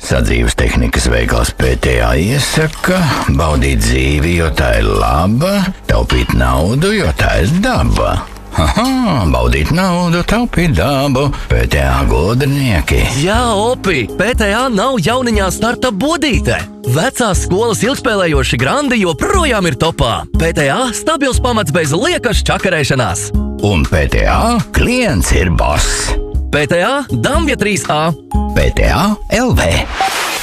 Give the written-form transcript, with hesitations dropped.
Sadzīves tehnikas veikals PTA iesaka baudīt dzīvi, jo tā ir laba, taupīt naudu, jo tā ir daba. Baudīt naudu, taupīt dabu, PTA gudrinieki. Jā, Opi, PTA nav jauniņā starta bodīte. Vecās skolas ilgspēlējoši grandi joprojām ir topā. PTA stabils pamats bez liekas čakarēšanās. Un PTA klients ir boss. PTA Dambja 3A. PTA LV.